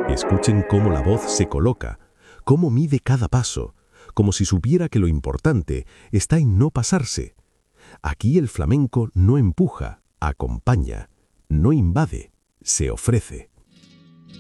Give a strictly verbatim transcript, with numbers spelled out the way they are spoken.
Escuchen cómo la voz se coloca, cómo mide cada paso, como si supiera que lo importante está en no pasarse. Aquí el flamenco no empuja, acompaña, no invade, se ofrece.